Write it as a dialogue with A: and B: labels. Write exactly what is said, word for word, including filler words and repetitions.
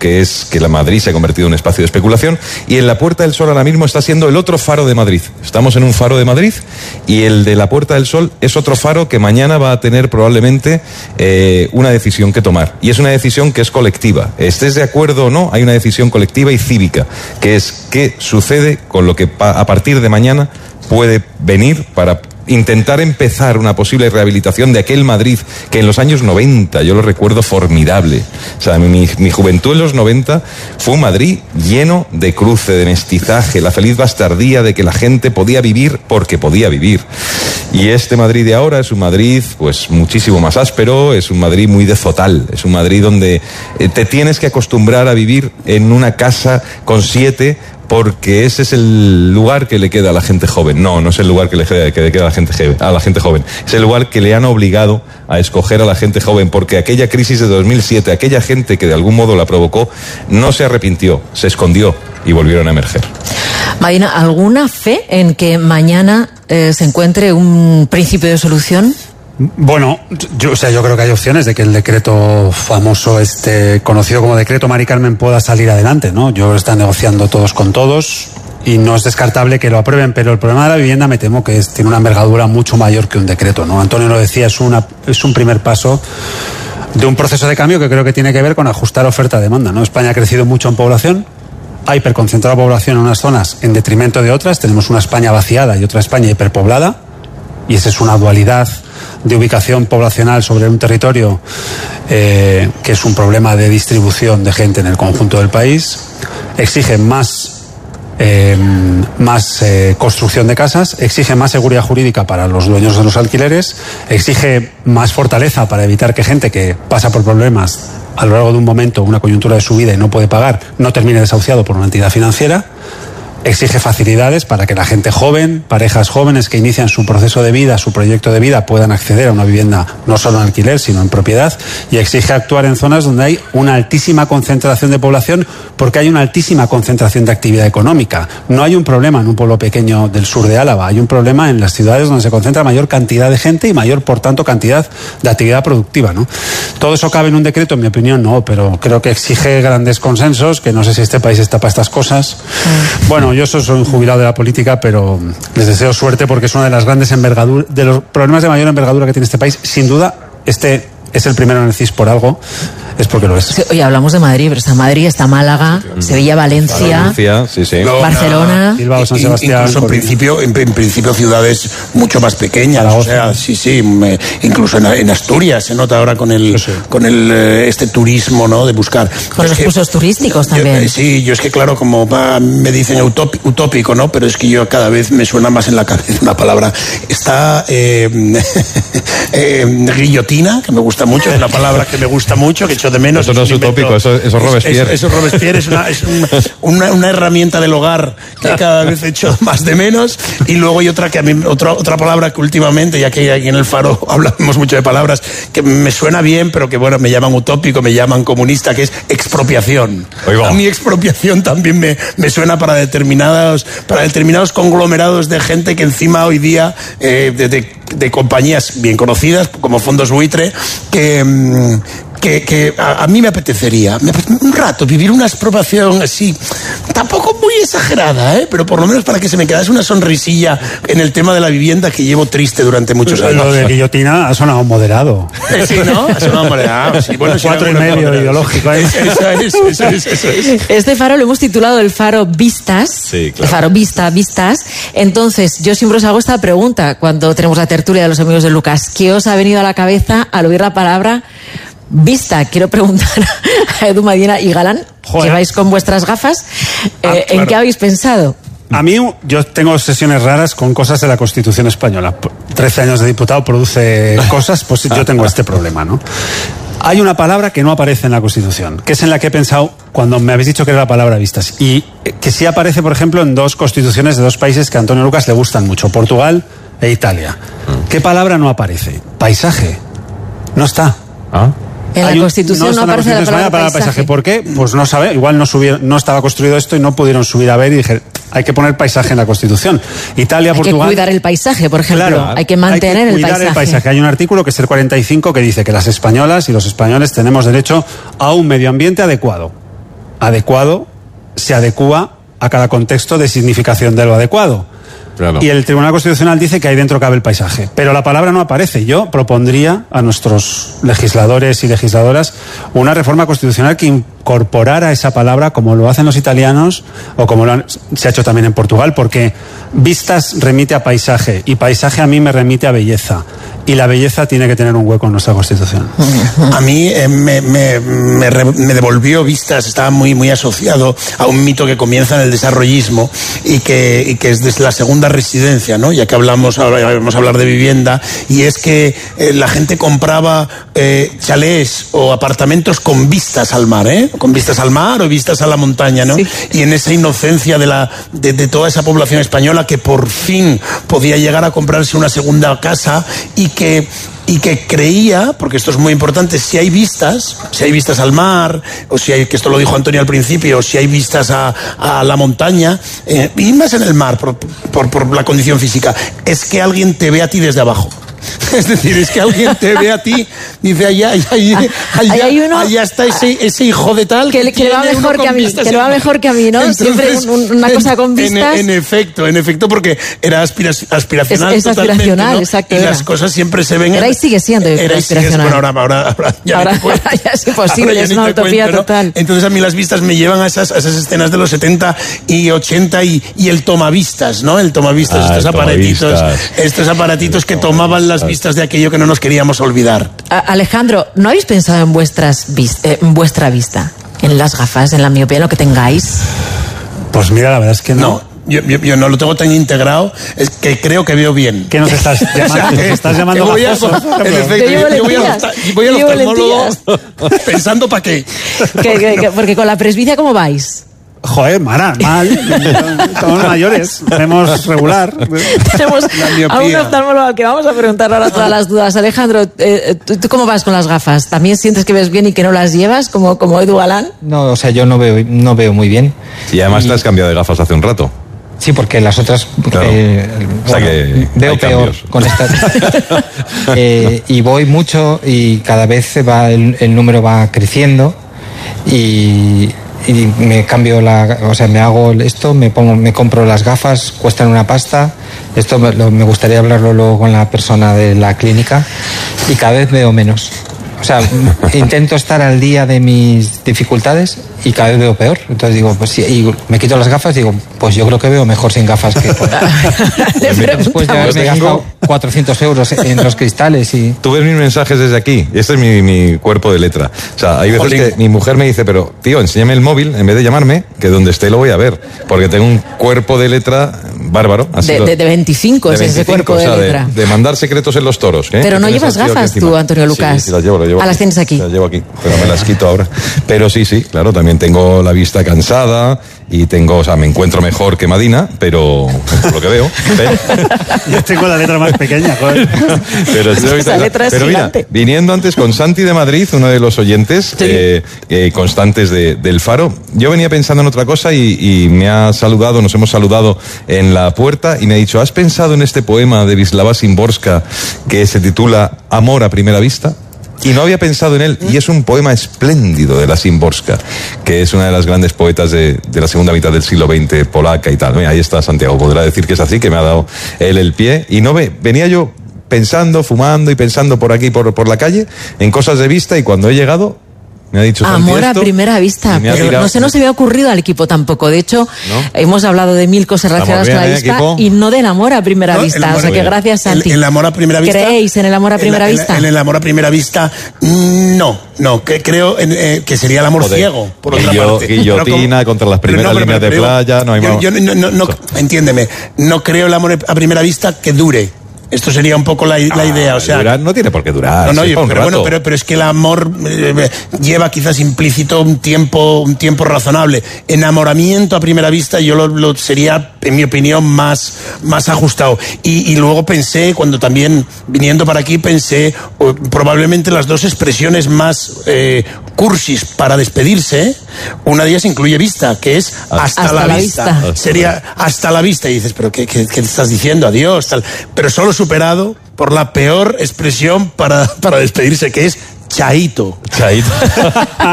A: que es que la Madrid se ha convertido en un espacio de especulación, y en la Puerta del Sol ahora mismo está siendo el otro faro de Madrid. Estamos en un faro de Madrid y el de la Puerta del Sol es otro faro que mañana va a tener probablemente eh, una decisión que tomar, y es una decisión que es colectiva. Estés de acuerdo o no, hay una decisión colectiva y cívica, que es qué sucede con lo que a partir de mañana puede venir para intentar empezar una posible rehabilitación de aquel Madrid que en los años noventa, yo lo recuerdo formidable. O sea, mi, mi juventud en los noventa fue un Madrid lleno de cruce, de mestizaje, la feliz bastardía de que la gente podía vivir porque podía vivir. Y este Madrid de ahora es un Madrid pues muchísimo más áspero, es un Madrid muy de zotal, es un Madrid donde te tienes que acostumbrar a vivir en una casa con siete, porque ese es el lugar que le queda a la gente joven. No, no es el lugar que le queda, que le queda a, la gente, a la gente joven. Es el lugar que le han obligado a escoger a la gente joven, porque aquella crisis de dos mil siete, aquella gente que de algún modo la provocó, no se arrepintió, se escondió y volvieron a emerger.
B: Marina, ¿alguna fe en que mañana eh, se encuentre un principio de solución?
C: Bueno, yo, o sea, yo creo que hay opciones de que el decreto famoso, este conocido como decreto Mari Carmen, pueda salir adelante, ¿no? Yo creo que están negociando todos con todos y no es descartable que lo aprueben, pero el problema de la vivienda me temo que es, tiene una envergadura mucho mayor que un decreto, ¿no? Antonio lo decía, es, una, es un primer paso de un proceso de cambio que creo que tiene que ver con ajustar oferta-demanda, ¿no? España ha crecido mucho en población, ha hiperconcentrado población en unas zonas en detrimento de otras, tenemos una España vaciada y otra España hiperpoblada, y esa es una dualidad de ubicación poblacional sobre un territorio eh, que es un problema de distribución de gente en el conjunto del país. Exige más, eh, más eh, construcción de casas, exige más seguridad jurídica para los dueños de los alquileres, exige más fortaleza para evitar que gente que pasa por problemas a lo largo de un momento, una coyuntura de su vida y no puede pagar, no termine desahuciado por una entidad financiera. Exige facilidades para que la gente joven, parejas jóvenes que inician su proceso de vida, su proyecto de vida, puedan acceder a una vivienda no solo en alquiler, sino en propiedad. Y exige actuar en zonas donde hay una altísima concentración de población, porque hay una altísima concentración de actividad económica. No hay un problema en un pueblo pequeño del sur de Álava, hay un problema en las ciudades donde se concentra mayor cantidad de gente y mayor, por tanto, cantidad de actividad productiva, ¿no? ¿Todo eso cabe en un decreto? En mi opinión, no, pero creo que exige grandes consensos, que no sé si este país está para estas cosas. Mm. Bueno, yo soy un jubilado de la política, pero les deseo suerte porque es una de las grandes envergaduras, de los problemas de mayor envergadura que tiene este país. Sin duda, este es el primero en el C I S por algo, es porque lo es.
B: Sí, oye, hablamos de Madrid, pero está Madrid, está Málaga, Sevilla, Valencia,
A: Valencia sí, sí.
B: Barcelona,
C: Bilbao, San Sebastián.
D: Incluso en principio, en, en principio ciudades mucho más pequeñas. O sea, sí, sí, me, incluso en, en Asturias se nota ahora con el, sí, sí. con el este turismo, ¿no? De buscar.
B: Con los pisos turísticos también.
D: Yo, sí, yo es que claro, como va, me dicen utópico, utópico, ¿no? Pero es que yo cada vez me suena más en la cabeza una palabra. Está eh, eh, guillotina, que me gusta mucho, es una palabra que me gusta mucho, que echo de menos.
A: Eso no es utópico, eso, eso es Robespierre.
D: Eso es Robespierre, es, una, es un, una, una herramienta del hogar que cada vez echo más de menos. Y luego hay otra que a mí, otra, otra palabra que últimamente, ya que aquí en el Faro hablamos mucho de palabras, que me suena bien, pero que bueno, me llaman utópico, me llaman comunista, que es expropiación. A mí expropiación también me, me suena para determinados, para determinados conglomerados de gente que encima hoy día, eh, de, de, de compañías bien conocidas, como fondos buitre, que... que, que a, a mí me apetecería me, un rato vivir una expropiación así, tampoco muy exagerada, ¿eh? Pero por lo menos para que se me quedase una sonrisilla en el tema de la vivienda que llevo triste durante muchos
C: pues
D: años.
C: Lo de guillotina ha sonado moderado.
D: Sí, ¿no? Ha sonado moderado. Sí, bueno,
C: cuatro y medio moderado, ideológico. ¿eh?
D: Eso es, eso es, eso es.
B: Este faro lo hemos titulado el Faro Vistas.
A: Sí, claro.
B: El Faro Vista, Vistas. Entonces, yo siempre os hago esta pregunta cuando tenemos la tertulia de los amigos de Lucas. ¿Qué os ha venido a la cabeza al oír la palabra vista? Quiero preguntar a Edu Medina y Galán, Joder. que vais con vuestras gafas, eh, ah, claro. ¿en qué habéis pensado?
C: A mí, yo tengo sesiones raras con cosas de la Constitución española. trece años de diputado produce cosas, pues yo tengo este problema, ¿no? Hay una palabra que no aparece en la Constitución, que es en la que he pensado cuando me habéis dicho que era la palabra vistas, y que sí aparece, por ejemplo, en dos constituciones de dos países que a Antonio Lucas le gustan mucho, Portugal e Italia. ¿Qué palabra no aparece? Paisaje. No está.
A: ¿Ah?
B: En la Constitución no, no aparece la palabra,
C: palabra paisaje. paisaje. ¿Por qué? Pues no sabe. Igual no subieron, no estaba construido esto y no pudieron subir a ver y dije, hay que poner paisaje en la Constitución. Italia,
B: hay
C: Portugal.
B: Hay que cuidar el paisaje, por ejemplo.
C: Claro,
B: hay que mantener
C: hay que cuidar
B: el, paisaje.
C: el paisaje. Hay un artículo que es el cuarenta y cinco que dice que las españolas y los españoles tenemos derecho a un medio ambiente adecuado. adecuado se adecúa a cada contexto de significación de lo adecuado.
A: Claro.
C: Y el Tribunal Constitucional dice que ahí dentro cabe el paisaje. Pero la palabra no aparece. Yo propondría a nuestros legisladores y legisladoras una reforma constitucional que incorporara esa palabra como lo hacen los italianos o como lo han, se ha hecho también en Portugal, porque vistas remite a paisaje y paisaje a mí me remite a belleza. Y la belleza tiene que tener un hueco en nuestra Constitución.
D: A mí eh, me, me, me, re, me devolvió vistas, estaba muy, muy asociado a un mito que comienza en el desarrollismo y que, y que es desde la segunda residencia, ¿no? Ya que hablamos, ahora vamos a hablar de vivienda, y es que eh, la gente compraba eh, chalés o apartamentos con vistas al mar, ¿eh? Con vistas al mar o vistas a la montaña, ¿no? Sí. Y en esa inocencia de, la, de, de toda esa población española que por fin podía llegar a comprarse una segunda casa y que y que creía, porque esto es muy importante, si hay vistas, si hay vistas al mar, o si hay, que esto lo dijo Antonio al principio, o si hay vistas a, a la montaña, eh, y más en el mar, por, por, por la condición física, es que alguien te ve a ti desde abajo. Es decir, es que alguien te ve a ti, dice, allá, allá, allá, allá, allá, allá está ese, ese hijo de tal
B: que, que, que le va mejor que a mí, que le va mejor que a mí, ¿no? Entonces, siempre un, una cosa con vistas.
D: En, en efecto, en efecto, porque era aspira, aspiracional.
B: Es, es aspiracional, ¿no?
D: Exacto. Y
B: era.
D: Las cosas siempre se ven.
B: Era y sigue siendo
D: era
B: aspiracional.
D: Bueno, ahora, ahora, ahora ya,
B: ahora, ya es imposible, es una utopía cuento, total.
D: ¿no? Entonces a mí las vistas me llevan a esas, a esas escenas de los setenta y ochenta y, y el tomavistas, ¿no? El tomavistas, ah, estos el aparatitos, tomavistas. estos aparatitos que tomaban las vistas de aquello que no nos queríamos olvidar.
B: Alejandro, ¿no habéis pensado en vuestras vis- eh, en vuestra vista? En las gafas, en la miopía, lo que tengáis.
C: Pues mira, la verdad es que no.
D: No. Yo, yo, yo no lo tengo tan integrado, es que creo que veo bien.
C: ¿Qué nos estás llamando? ¿Qué estás llamando?
D: Voy a, en efecto, yo, yo voy, a, voy al oftalmólogo pensando para qué.
B: ¿Qué, qué, qué. Porque con la presbicia, ¿cómo vais?
C: Joder, Mara, mal. Estamos mayores, tenemos regular.
B: Tenemos a un oftalmólogo al que vamos a preguntar ahora todas las dudas. Alejandro, eh, ¿tú, ¿tú cómo vas con las gafas? ¿También sientes que ves bien y que no las llevas, como, como Edu Galán?
E: No, o sea, yo no veo, no veo muy bien.
A: Y además
E: y...
A: te has cambiado de gafas hace un rato.
E: Sí, porque las otras
A: claro.
E: eh,
A: o sea
E: bueno,
A: que
E: veo peor
A: cambios.
E: Con estas eh, y voy mucho y cada vez va el, el número va creciendo y, y me cambio la, o sea, me hago esto, me pongo, me compro las gafas, cuestan una pasta. Esto me, lo, me gustaría hablarlo luego con la persona de la clínica y cada vez veo menos. O sea, intento estar al día de mis dificultades y cada vez veo peor. Entonces digo, pues sí, y me quito las gafas y digo, pues yo creo que veo mejor sin gafas que con... Después de haberme gastado cuatrocientos euros en los cristales y...
A: Tú ves mis mensajes desde aquí. Este es mi, mi cuerpo de letra. O sea, hay veces Jolín. que mi mujer me dice, pero tío, enséñame el móvil en vez de llamarme, que donde esté lo voy a ver. Porque tengo un cuerpo de letra bárbaro.
B: De, de, de veinticinco es ese cuerpo
A: o sea,
B: de letra.
A: De, de mandar secretos en los toros. ¿eh?
B: Pero no llevas gafas tú, Antonio Lucas.
A: Sí, sí, las llevo, las llevo.
B: Ah, las tienes aquí.
A: Las llevo aquí, pero me las quito ahora. Pero sí, sí, claro, también tengo la vista cansada y tengo, o sea, me encuentro mejor que Madina, pero por lo que veo. Pero...
C: Yo tengo la letra más pequeña, joder.
A: Pero,
B: esa letra es
A: pero mira,
B: gigante.
A: viniendo antes con Santi de Madrid, uno de los oyentes sí. eh, eh, constantes de, del Faro, yo venía pensando en otra cosa y, y me ha saludado, nos hemos saludado en la puerta y me ha dicho, ¿has pensado en este poema de Wisława Szymborska que se titula Amor a primera vista? Y no había pensado en él, y es un poema espléndido de la Szymborska, que es una de las grandes poetas de, de la segunda mitad del siglo veinte, polaca y tal. Mira, ahí está Santiago, podrá decir que es así, que me ha dado él el pie. Y no ve, venía yo pensando, fumando y pensando por aquí, por, por la calle, en cosas de vista, y cuando he llegado... Me ha dicho
B: Amor
A: esto,
B: a primera vista, pero tirado, no se nos había ocurrido al equipo tampoco. De hecho, ¿no? hemos hablado de mil cosas relacionadas con la vista equipo. y no del amor a primera no, vista. Amor, o sea que gracias, Santi.
D: El, el amor a primera vista.
B: ¿Creéis en el amor a primera
D: en,
B: vista?
D: En, en el amor a primera vista, no, no, que creo en, eh, que sería el amor Joder. ciego, por otra
A: Guillo,
D: parte.
A: Guillotina como, contra las primeras no, líneas pero, pero, de playa, no hay más.
D: Yo, yo, no, no, no, entiéndeme, no creo el amor a primera vista que dure. Esto sería un poco la, la idea, o sea...
A: Durar no tiene por qué durar.
D: No, no,
A: sí,
D: yo, pero bueno, pero, pero es que el amor eh, lleva quizás implícito un tiempo, un tiempo razonable. Enamoramiento a primera vista yo lo, lo sería, en mi opinión, más, más ajustado. Y, y luego pensé, cuando también, viniendo para aquí, pensé oh, probablemente las dos expresiones más eh, cursis para despedirse, una de ellas incluye vista, que es hasta, hasta la, la vista. vista. Sería hasta la vista. Y dices, pero ¿qué, qué, qué estás diciendo? Adiós. Tal. Pero solo superado por la peor expresión para, para despedirse, que es chaito.
A: Chaito.